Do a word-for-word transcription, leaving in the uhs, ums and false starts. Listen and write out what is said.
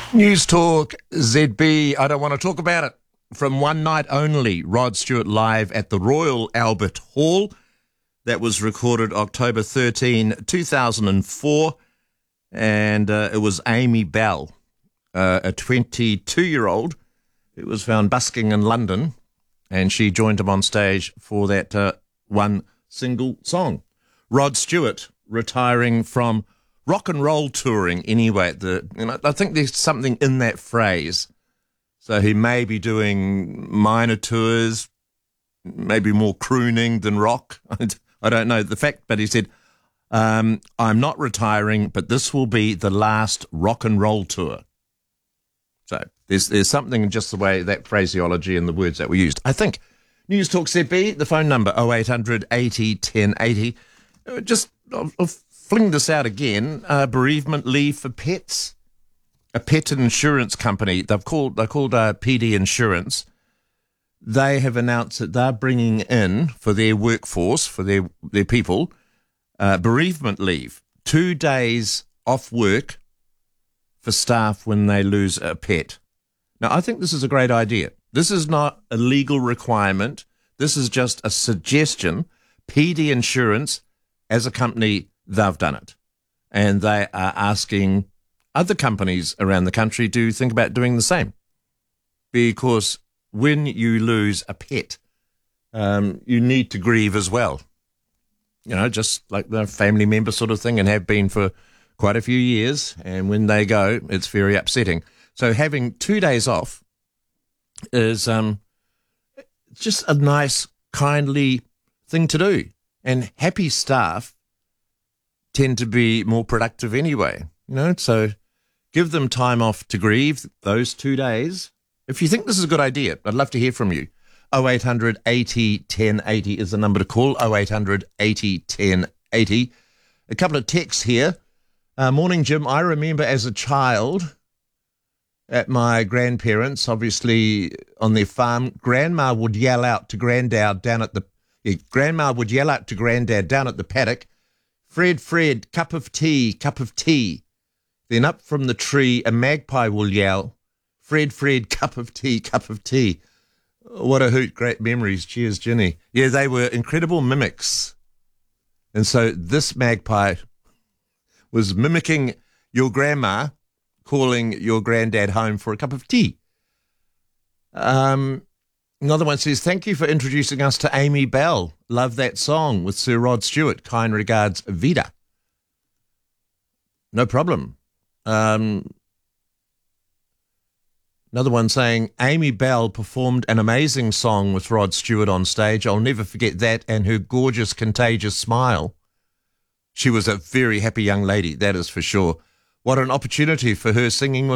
News Talk Z B. I don't want to talk about it. From one night only, Rod Stewart live at the Royal Albert Hall. That was recorded October thirteenth, two thousand four. And uh, it was Amy Bell, uh, a twenty-two-year-old who was found busking in London. And she joined him on stage for that uh, one single song. Rod Stewart retiring from rock and roll touring anyway. The you know, I think there's something in that phrase. So he may be doing minor tours, maybe more crooning than rock. I don't know the fact, but he said, um, I'm not retiring, but this will be the last rock and roll tour. So there's there's something in just the way that phraseology and the words that were used. I think News Talk Z B, the phone number oh eight hundred eighty ten eighty. Just I'll, I'll fling this out again. Uh, bereavement leave for pets. A pet insurance company, they've called they're called uh, P D Insurance. They have announced that they're bringing in for their workforce, for their their people, uh, bereavement leave, two days off work for staff when they lose a pet. Now, I think this is a great idea. This is not a legal requirement. This is just a suggestion. P D Insurance, as a company, they've done it, and they are asking other companies around the country to think about doing the same. Because when you lose a pet, um, you need to grieve as well. You know, just like the family member sort of thing, and have been for quite a few years. And when they go, it's very upsetting. So having two days off is um, just a nice, kindly thing to do. And happy staff tend to be more productive anyway. You know, so give them time off to grieve those two days. If you think this is a good idea, I'd love to hear from you. oh eight hundred eighty ten eighty is the number to call, oh eight hundred eighty ten eighty. A couple of texts here. Uh, morning, Jim. I remember as a child at my grandparents', obviously on their farm, Grandma would yell out to Granddad down at the, yeah, Grandma would yell out to Granddad down at the paddock, Fred, Fred, cup of tea, cup of tea. Then up from the tree, a magpie will yell, Fred, Fred, cup of tea, cup of tea. What a hoot, great memories. Cheers, Ginny. Yeah, they were incredible mimics. And so this magpie was mimicking your grandma, calling your granddad home for a cup of tea. Um, another one says, thank you for introducing us to Amy Bell. Love that song with Sir Rod Stewart. Kind regards, Vida. No problem. Um, another one saying, Amy Bell performed an amazing song with Rod Stewart on stage. I'll never forget that and her gorgeous, contagious smile. She was a very happy young lady, that is for sure. What an opportunity for her singing